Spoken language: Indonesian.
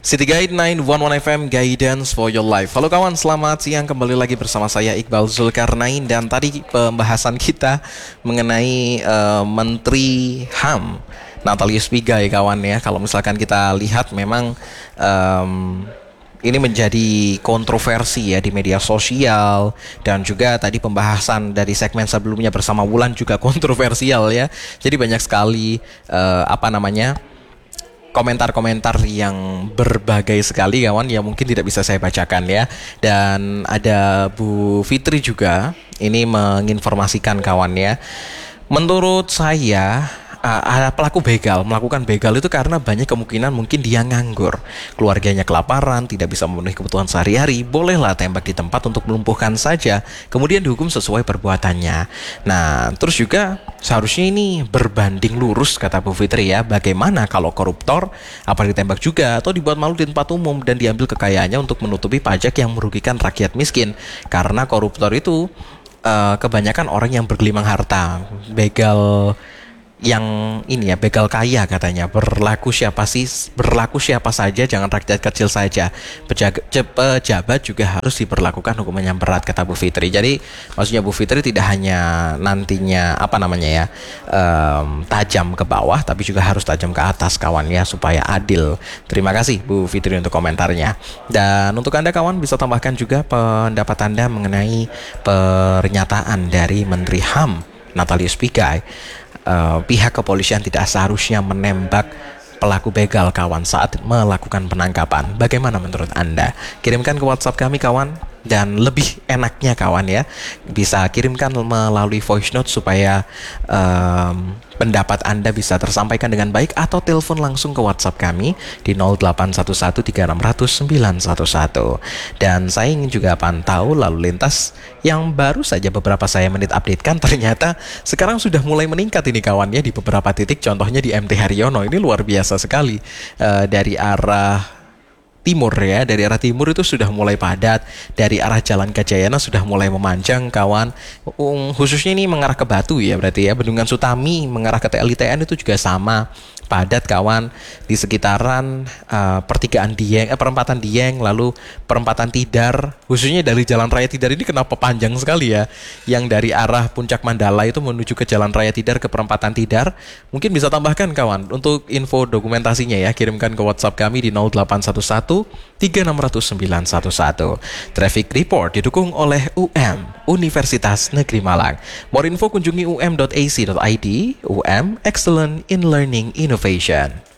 City Guide 911 FM Guidance for your life. Halo kawan, selamat siang, kembali lagi bersama saya Iqbal Zulkarnain. Dan tadi pembahasan kita mengenai Menteri HAM Natalius Pigai kawan ya. Kalau misalkan kita lihat memang ini menjadi kontroversi ya di media sosial, dan juga tadi pembahasan dari segmen sebelumnya bersama Wulan juga kontroversial ya. Jadi banyak sekali komentar-komentar yang berbagai sekali kawan, yang mungkin tidak bisa saya bacakan ya. Dan ada Bu Fitri juga ini menginformasikan kawan ya. Menurut saya pelaku begal melakukan begal itu karena banyak kemungkinan mungkin dia nganggur, keluarganya kelaparan, tidak bisa memenuhi kebutuhan sehari-hari. Bolehlah tembak di tempat untuk melumpuhkan saja, kemudian dihukum sesuai perbuatannya. Nah, terus juga seharusnya ini berbanding lurus, kata Bu Fitri ya. Bagaimana kalau koruptor apa ditembak juga atau dibuat malu di tempat umum dan diambil kekayaannya untuk menutupi pajak yang merugikan rakyat miskin? Karena koruptor itu kebanyakan orang yang bergelimang harta. Begal yang ini ya, begal kaya katanya, berlaku siapa saja, jangan rakyat kecil saja. Pejabat juga harus diperlakukan hukuman yang berat, kata Bu Fitri. Jadi maksudnya Bu Fitri tidak hanya nantinya tajam ke bawah, tapi juga harus tajam ke atas kawan ya, supaya adil. Terima kasih Bu Fitri untuk komentarnya. Dan untuk Anda kawan bisa tambahkan juga pendapat Anda mengenai pernyataan dari Menteri HAM Natalius Pigai. Pihak kepolisian tidak seharusnya menembak pelaku begal kawan saat melakukan penangkapan. Bagaimana menurut Anda? Kirimkan ke WhatsApp kami kawan. Dan lebih enaknya kawan ya, bisa kirimkan melalui voice note supaya pendapat Anda bisa tersampaikan dengan baik, atau telepon langsung ke WhatsApp kami di 0811 3600 911. Dan saya ingin juga pantau lalu lintas yang baru saja beberapa saya menit updatekan. Ternyata sekarang sudah mulai meningkat ini kawan ya di beberapa titik. Contohnya di MT Haryono ini luar biasa sekali. Dari arah timur ya, dari arah timur itu sudah mulai padat, dari arah Jalan Kajayana sudah mulai memanjang kawan. Khususnya ini mengarah ke Batu ya, berarti ya Bendungan Sutami mengarah ke TLITN itu juga sama padat kawan. Di sekitaran pertigaan Dieng, perempatan Dieng, lalu perempatan Tidar, khususnya dari Jalan Raya Tidar ini kenapa panjang sekali ya, yang dari arah Puncak Mandala itu menuju ke Jalan Raya Tidar ke perempatan Tidar. Mungkin bisa tambahkan kawan untuk info dokumentasinya ya, kirimkan ke WhatsApp kami di 0811 3600 911. Traffic Report didukung oleh Universitas Negeri Malang. More info kunjungi um.ac.id. UM, Excellent in Learning Innovation.